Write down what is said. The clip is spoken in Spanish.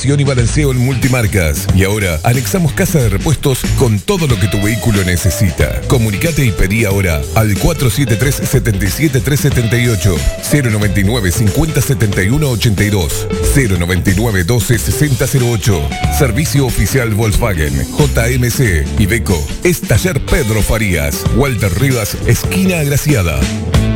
revisión y balanceo en multimarcas. Y ahora anexamos casa de repuestos con todo lo que tu vehículo necesita. Comunicate y pedí ahora al 473-77378, 099 50 71 82, 099 12 60 08. Servicio oficial Volkswagen, JMC, Iveco. Es Taller Pedro Farías, Walter Rivas, esquina Agraciada.